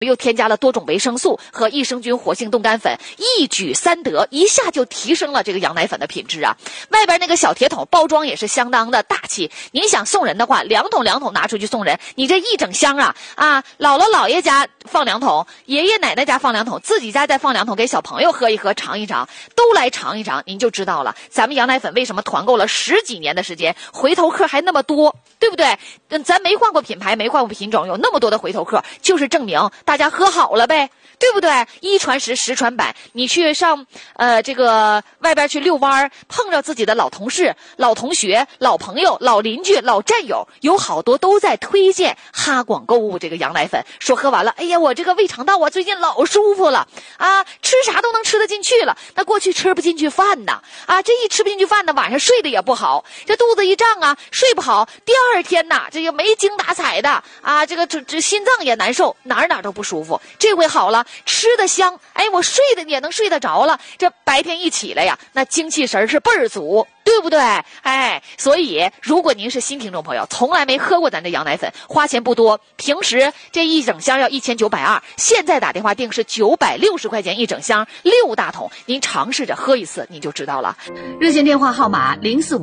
又添加了多种维生素和益生菌活性冻干粉，一举三得，一下就提升了这个羊奶粉的品质啊。外边那个小铁桶包装也是相当的大气，您想送人的话，2桶拿出去送人，你这一整箱啊，姥姥姥爷家放2桶，爷爷奶奶家放2桶，自己家再放2桶，给小朋友喝一喝，尝一尝，都来尝一尝，您就知道了咱们羊奶粉为什么团购了10几年的时间，回头客还那么多，对不对？咱没换过品牌，没换过品种，有那么多的回头客，就是证明大家喝好了呗，对不对？1传10，10传百，你去上这个外边去遛弯，碰着自己的老同事、老同学、老朋友、老邻居、老战友，有好多都在推荐哈广购物这个羊奶粉，说喝完了，哎呀，我这个胃肠道啊最近老舒服了啊，吃啥都能吃得进去了。那过去吃不进去饭呢啊，这一吃不进去饭呢，晚上睡得也不好，这肚子一胀啊，睡不好，第2天呐，这个没精打采的啊，这心脏也难受，哪都不舒服。这回好了，吃得香，哎，我睡得也能睡得着了，这白天一起来呀，那精气神是倍儿足，对不对？哎，所以如果您是新听众朋友，从来没喝过咱这羊奶粉，花钱不多，平时这一整箱要1920，现在打电话订是960块钱一整箱，6大桶，您尝试着喝一次，你就知道了。 热线电话号码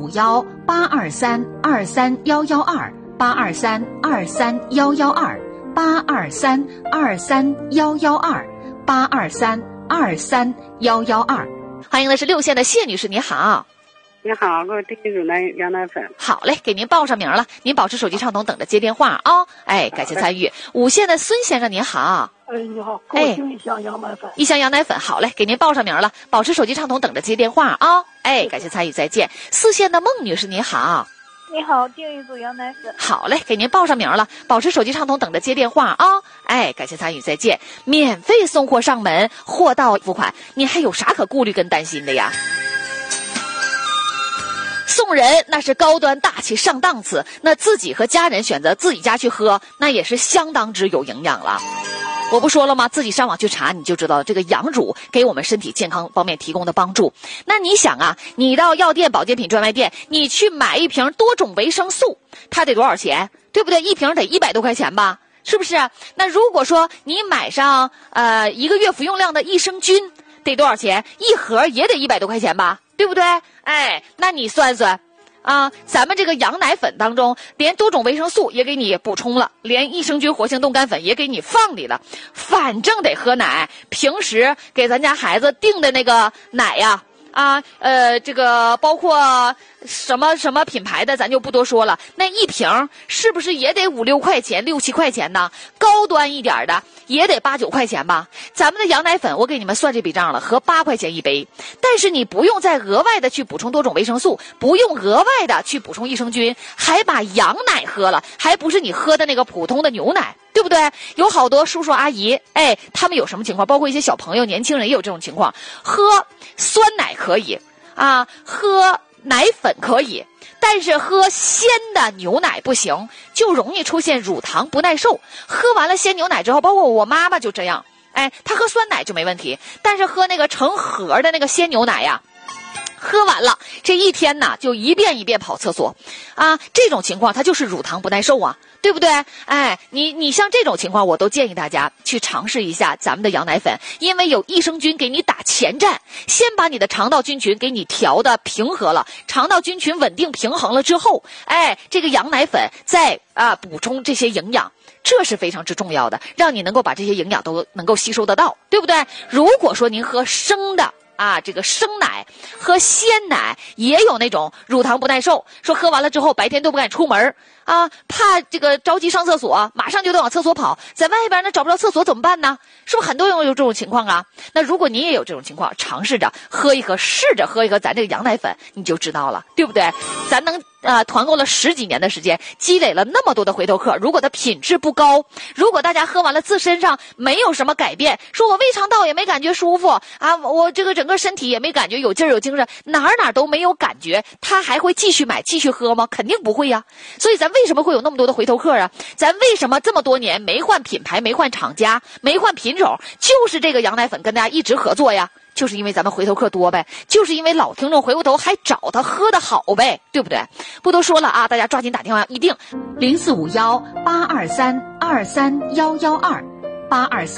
045182322128232311282323112823231112。 欢迎的是6线的谢女士，你好。 你好，给我订一组羊奶粉。 好嘞，给您报上名了，您保持手机畅通，等着接电话啊。哎，感谢参与。5线的孙先生您好。 你好，给我订一箱羊奶粉。 一箱羊奶粉，好嘞，给您报上名了，保持手机畅通，等着接电话啊。哎，感谢参与，再见。4线的孟女士您好。 你好，订一组羊奶粉。 好嘞，给您报上名了，保持手机畅通，等着接电话啊。哎，感谢参与，再见。免费送货上门，货到付款，您还有啥可顾虑跟担心的呀？送人那是高端大气上档次，那自己和家人选择自己家去喝，那也是相当之有营养了。我不说了吗？自己上网去查你就知道这个羊乳给我们身体健康方面提供的帮助。那你想啊，你到药店保健品专卖店，你去买一瓶多种维生素，它得多少钱？对不对？一瓶得100多块钱吧，是不是？那如果说你买上1个月服用量的益生菌，得多少钱？一盒也得100多块钱吧，对不对？哎，那你算算啊，咱们这个羊奶粉当中，连多种维生素也给你补充了，连益生菌活性冻干粉也给你放里了。反正得喝奶，平时给咱家孩子订的那个奶呀，这个包括什么品牌的咱就不多说了，那一瓶是不是也得5、6块钱、6、7块钱呢？高端一点的也得8、9块钱吧。咱们的羊奶粉我给你们算这笔账了，合8块钱一杯，但是你不用再额外的去补充多种维生素，不用额外的去补充益生菌，还把羊奶喝了，还不是你喝的那个普通的牛奶，对不对？有好多叔叔阿姨，哎，他们有什么情况？包括一些小朋友、年轻人也有这种情况，喝酸奶可以啊，喝奶粉可以，但是喝鲜的牛奶不行，就容易出现乳糖不耐受。喝完了鲜牛奶之后，包括我妈妈就这样，哎，她喝酸奶就没问题，但是喝那个成盒的那个鲜牛奶呀，喝完了这一天呢就一遍一遍跑厕所啊，这种情况它就是乳糖不耐受啊，对不对？哎，你像这种情况，我都建议大家去尝试一下咱们的羊奶粉，因为有益生菌给你打前站，先把你的肠道菌群给你调的平和了，肠道菌群稳定平衡了之后，哎，这个羊奶粉再补充这些营养，这是非常之重要的，让你能够把这些营养都能够吸收得到，对不对？如果说您喝生的这个生奶喝鲜奶，也有那种乳糖不耐受，说喝完了之后白天都不敢出门怕这个着急上厕所，马上就得往厕所跑，在外边呢找不着厕所怎么办呢？是不是很多人有这种情况啊？那如果你也有这种情况，尝试着喝一喝，试着喝一喝咱这个羊奶粉，你就知道了，对不对？咱能团购了10几年的时间，积累了那么多的回头客，如果它品质不高，如果大家喝完了自身上没有什么改变，说我胃肠道也没感觉舒服我这个整个身体也没感觉有劲儿有精神，哪都没有感觉，他还会继续买继续喝吗？肯定不会呀。所以咱为什么会有那么多的回头客啊？咱为什么这么多年没换品牌，没换厂家，没换品种，就是这个羊奶粉跟大家一直合作呀？就是因为咱们回头客多呗，就是因为老听众回过头还找他喝的好呗，对不对？不多说了大家抓紧打电话一定 0451-823-23112 823。